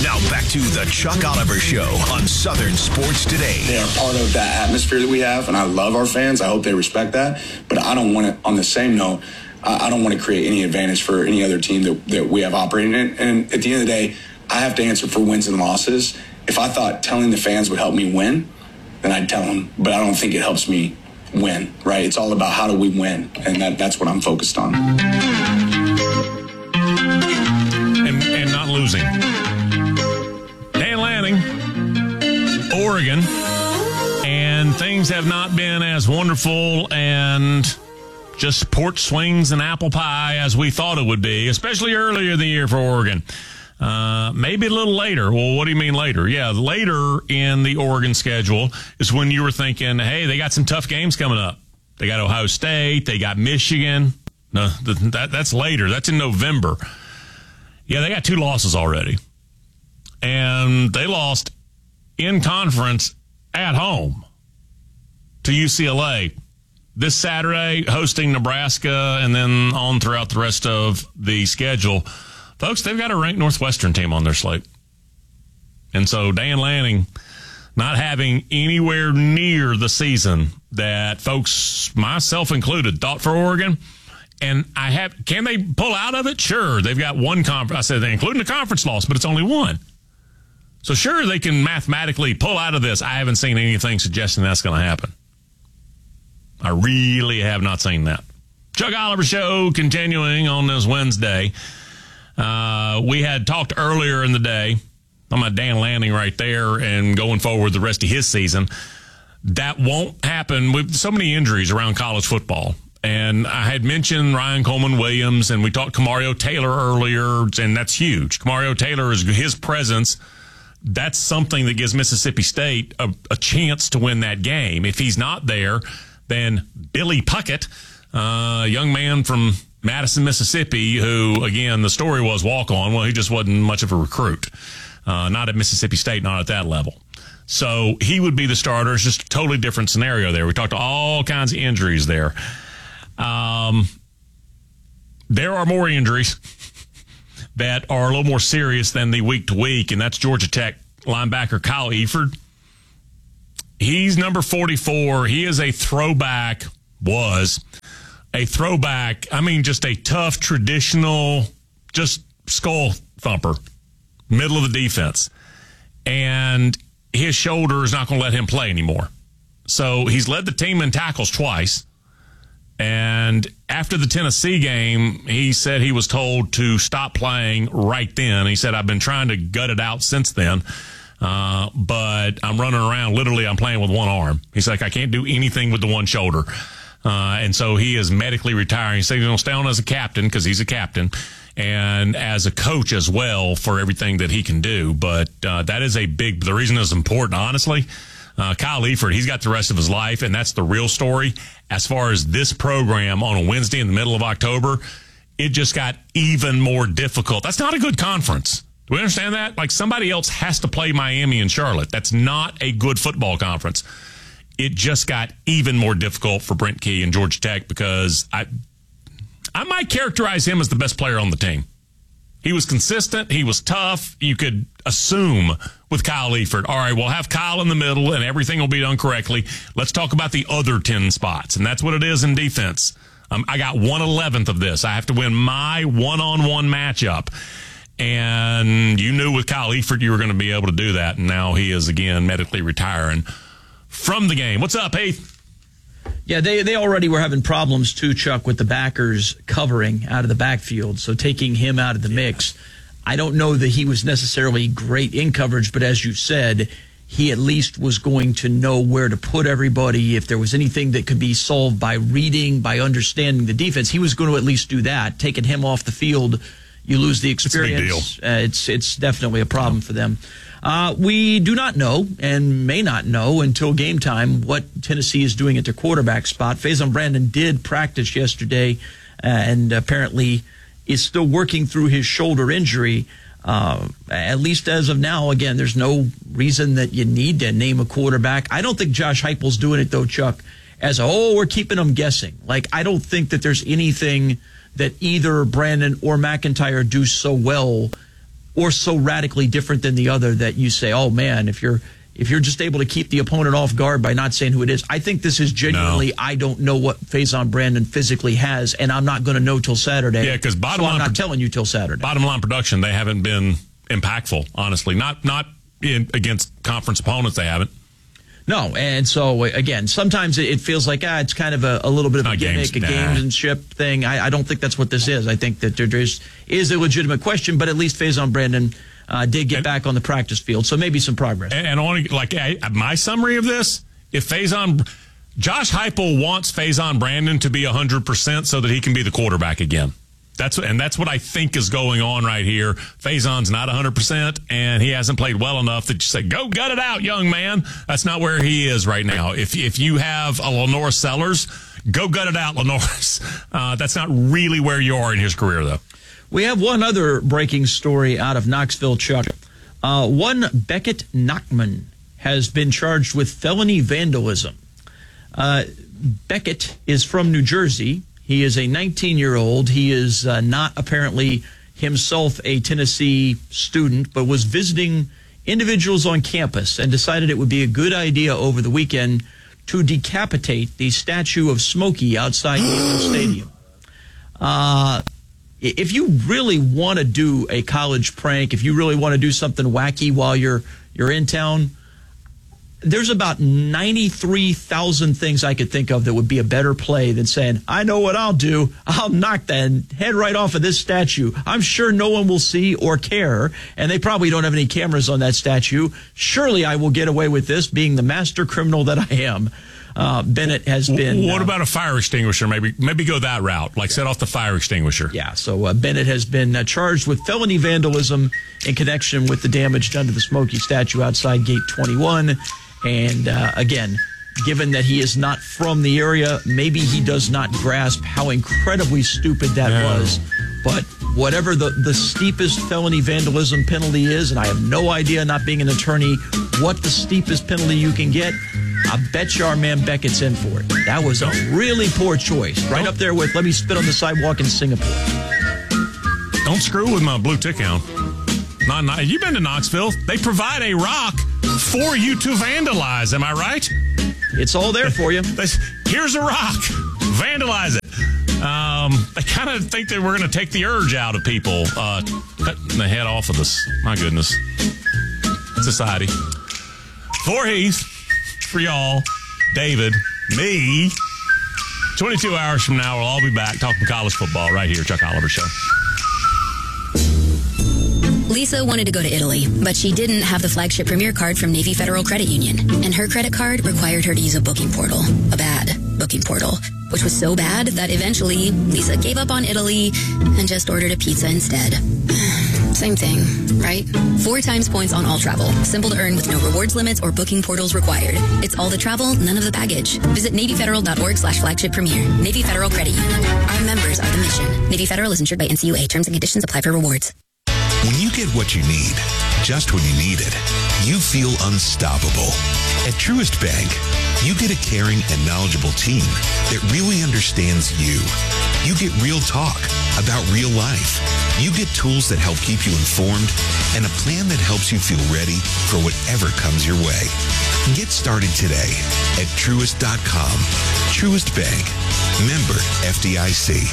Now back to the Chuck Oliver Show on Southern Sports Today. They are part of that atmosphere that we have, and I love our fans. I hope they respect that. But I don't want to, on the same note, I don't want to create any advantage for any other team that we have operating in. And at the end of the day, I have to answer for wins and losses. If I thought telling the fans would help me win, then I'd tell them. But I don't think it helps me win, right? It's all about how do we win, and that's what I'm focused on. And not losing. Dan Lanning, Oregon, and things have not been as wonderful and just porch swings and apple pie as we thought it would be, especially earlier in the year for Oregon. Maybe a little later. Well, what do you mean later? Yeah, later in the Oregon schedule is when you were thinking, hey, they got some tough games coming up. They got Ohio State. They got Michigan. No, that's later. That's in November. Yeah, they got 2 losses already. And they lost in conference at home to UCLA. This Saturday, hosting Nebraska, and then on throughout the rest of the schedule. Folks, they've got a ranked Northwestern team on their slate. And so Dan Lanning not having anywhere near the season that folks, myself included, thought for Oregon. And can they pull out of it? Sure. They've got one conference. I said, including the conference loss, but it's only one. So sure, they can mathematically pull out of this. I haven't seen anything suggesting that's going to happen. I really have not seen that. Chuck Oliver Show continuing on this Wednesday. We had talked earlier in the day about Dan Lanning right there and going forward the rest of his season. That won't happen with so many injuries around college football. And I had mentioned Ryan Coleman-Williams, and we talked Kamario Taylor earlier, and that's huge. Kamario Taylor, is his presence. That's something that gives Mississippi State a chance to win that game. If he's not there, then Billy Puckett, a young man from Madison, Mississippi, who, again, the story was walk-on. Well, he just wasn't much of a recruit. Not at Mississippi State, not at that level. So he would be the starter. It's just a totally different scenario there. We talked all kinds of injuries there. There are more injuries that are a little more serious than the week-to-week, and that's Georgia Tech linebacker Kyle Eford. He's number 44. He is a throwback, I mean, just a tough, traditional, just skull thumper, middle of the defense. And his shoulder is not going to let him play anymore. So he's led the team in tackles twice. And after the Tennessee game, he said he was told to stop playing right then. He said, I've been trying to gut it out since then. But I'm running around. Literally, I'm playing with one arm. He's like, I can't do anything with the one shoulder. And so he is medically retiring. He said he's going to stay on as a captain because he's a captain and as a coach as well for everything that he can do. But that is the reason it's important, honestly. Kyle Eford, he's got the rest of his life, and that's the real story. As far as this program on a Wednesday in the middle of October, it just got even more difficult. That's not a good conference. Do we understand that? Like, somebody else has to play Miami and Charlotte. That's not a good football conference. It just got even more difficult for Brent Key and Georgia Tech because I might characterize him as the best player on the team. He was consistent. He was tough. You could assume with Kyle Eford, all right, we'll have Kyle in the middle and everything will be done correctly. Let's talk about the other 10 spots. And that's what it is in defense. I got 1/11th of this. I have to win my one-on-one matchup. And you knew with Kyle Eford you were going to be able to do that. And now he is, again, medically retiring from the game. What's up, Heath? Yeah, they already were having problems, too, Chuck, with the backers covering out of the backfield. So taking him out of the mix, I don't know that he was necessarily great in coverage, but as you said, he at least was going to know where to put everybody. If there was anything that could be solved by reading, by understanding the defense, he was going to at least do that. Taking him off the field, you lose the experience. It's definitely a problem for them. We do not know and may not know until game time what Tennessee is doing at their quarterback spot. Faison Brandon did practice yesterday and apparently is still working through his shoulder injury. At least as of now, again, there's no reason that you need to name a quarterback. I don't think Josh Heupel's doing it, though, Chuck, as, we're keeping them guessing. Like, I don't think that there's anything that either Brandon or McIntyre do so well or so radically different than the other that you say, oh man, if you're just able to keep the opponent off guard by not saying who it is. I think this is genuinely, I don't know what Faison Brandon physically has, and I'm not going to know till Saturday. Yeah, because I'm not telling you till Saturday. Bottom line production, they haven't been impactful, honestly. Not against conference opponents, they haven't. No, and so, again, sometimes it feels like, it's kind of a little bit of a gimmick, gamesmanship thing. I don't think that's what this is. I think that there is a legitimate question, but at least Faison Brandon did get back on the practice field, so maybe some progress. And my summary of this, if Josh Heupel wants Faison Brandon to be 100% so that he can be the quarterback again. That's what I think is going on right here. Faison's not 100%, and he hasn't played well enough that you say, go gut it out, young man. That's not where he is right now. If you have a Lenore Sellers, go gut it out, Lenore. That's not really where you are in his career, though. We have one other breaking story out of Knoxville, Chuck. One Beckett Nachman has been charged with felony vandalism. Beckett is from New Jersey. He is a 19-year-old. He is not apparently himself a Tennessee student, but was visiting individuals on campus and decided it would be a good idea over the weekend to decapitate the statue of Smokey outside Neyland Stadium. If you really want to do a college prank, if you really want to do something wacky while you're in town, there's about 93,000 things I could think of that would be a better play than saying, I know what I'll do. I'll knock the head right off of this statue. I'm sure no one will see or care, and they probably don't have any cameras on that statue. Surely I will get away with this, being the master criminal that I am. Bennett has been... What about a fire extinguisher? Maybe go that route, like set off the fire extinguisher. Yeah, so Bennett has been charged with felony vandalism in connection with the damage done to the Smokey statue outside Gate 21. And again, given that he is not from the area, maybe he does not grasp how incredibly stupid that was. But whatever the steepest felony vandalism penalty is, and I have no idea, not being an attorney, what the steepest penalty you can get, I bet you our man Beckett's in for it. That was a really poor choice. Right up there with, let me spit on the sidewalk in Singapore. Don't screw with my blue tick hound. You've been to Knoxville. They provide a rock for you to vandalize. Am I right? It's all there for you. Here's a rock. Vandalize it. They kind of think that we're going to take the urge out of people cutting the head off of this. My goodness. Society. For Heath, for y'all, David, me. 22 hours from now, we'll all be back talking college football right here, Chuck Oliver Show. Lisa wanted to go to Italy, but she didn't have the flagship Premier card from Navy Federal Credit Union, and her credit card required her to use a booking portal, a bad booking portal, which was so bad that eventually Lisa gave up on Italy and just ordered a pizza instead. Same thing, right? 4 times points on all travel. Simple to earn with no rewards limits or booking portals required. It's all the travel, none of the baggage. Visit NavyFederal.org/flagship premier. Navy Federal Credit Union. Our members are the mission. Navy Federal is insured by NCUA. Terms and conditions apply for rewards. When you get what you need, just when you need it, you feel unstoppable. At Truist Bank, you get a caring and knowledgeable team that really understands you. You get real talk about real life. You get tools that help keep you informed and a plan that helps you feel ready for whatever comes your way. Get started today at Truist.com. Truist Bank. Member FDIC.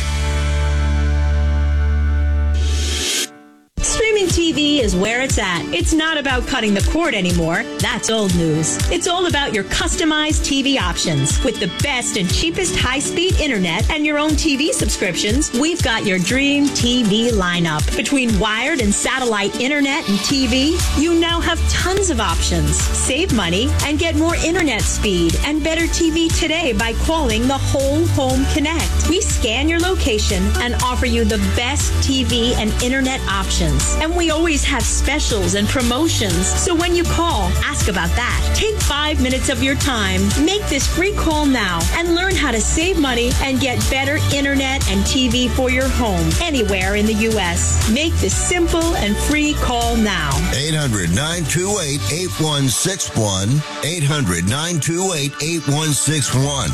Streaming TV is where it's at. It's not about cutting the cord anymore. That's old news. It's all about your customized TV options. With the best and cheapest high-speed internet and your own TV subscriptions, we've got your dream TV lineup. Between wired and satellite internet and TV, you now have tons of options. Save money and get more internet speed and better TV today by calling the Whole Home Connect. We scan your location and offer you the best TV and internet options. And we always have specials and promotions. So when you call, ask about that. Take 5 minutes of your time. Make this free call now and learn how to save money and get better internet and TV for your home anywhere in the U.S. Make this simple and free call now. 800-928-8161. 800-928-8161.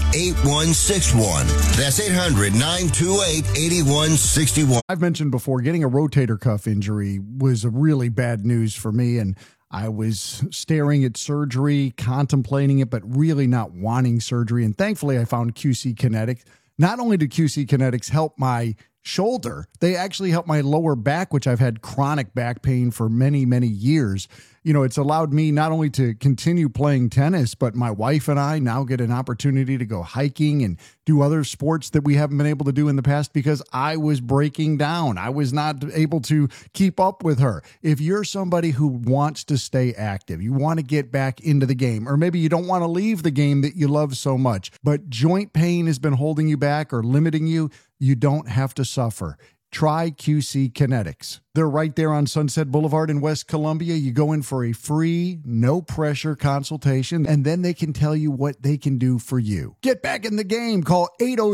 800-928-8161. That's 800-928-8161. I've mentioned before, getting getting a rotator cuff injury was a really bad news for me, and I was staring at surgery, contemplating it, but really not wanting surgery. And thankfully, I found QC Kinetics. Not only did QC Kinetics help my shoulder, they actually helped my lower back, which I've had chronic back pain for many, many years. You know, it's allowed me not only to continue playing tennis, but my wife and I now get an opportunity to go hiking and do other sports that we haven't been able to do in the past because I was breaking down. I was not able to keep up with her. If you're somebody who wants to stay active, you want to get back into the game, or maybe you don't want to leave the game that you love so much, but joint pain has been holding you back or limiting you, you don't have to suffer. Try QC Kinetics. They're right there on Sunset Boulevard in West Columbia. You go in for a free, no-pressure consultation, and then they can tell you what they can do for you. Get back in the game. Call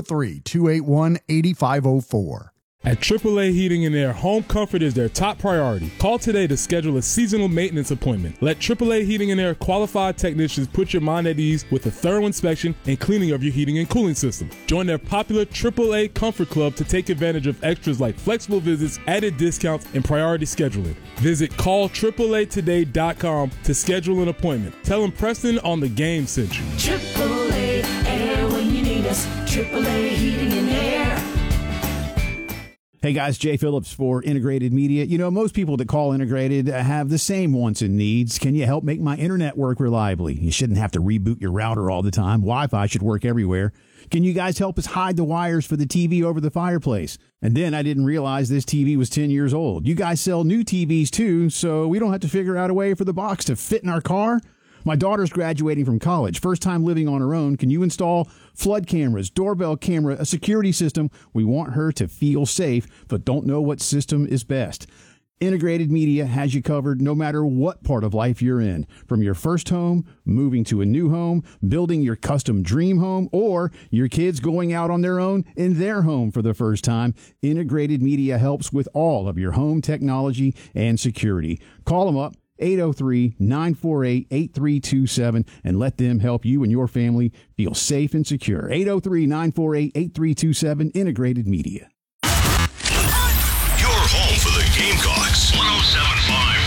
803-281-8504. At AAA Heating and Air, home comfort is their top priority. Call today to schedule a seasonal maintenance appointment. Let AAA Heating and Air qualified technicians put your mind at ease with a thorough inspection and cleaning of your heating and cooling system. Join their popular AAA Comfort Club to take advantage of extras like flexible visits, added discounts, and priority scheduling. Visit callAAAtoday.com to schedule an appointment. Tell them Preston on the Game sent you. AAA Air when you need us. AAA Heating and Air. Hey guys, Jay Phillips for Integrated Media. You know, most people that call Integrated have the same wants and needs. Can you help make my internet work reliably? You shouldn't have to reboot your router all the time. Wi-Fi should work everywhere. Can you guys help us hide the wires for the TV over the fireplace? And then I didn't realize this TV was 10 years old. You guys sell new TVs too, so we don't have to figure out a way for the box to fit in our car? My daughter's graduating from college, first time living on her own. Can you install flood cameras, doorbell camera, a security system? We want her to feel safe, but don't know what system is best. Integrated Media has you covered no matter what part of life you're in. From your first home, moving to a new home, building your custom dream home, or your kids going out on their own in their home for the first time, Integrated Media helps with all of your home technology and security. Call them up. 803-948-8327 and let them help you and your family feel safe and secure. 803-948-8327, Integrated Media. Your home for the Gamecocks. 107.5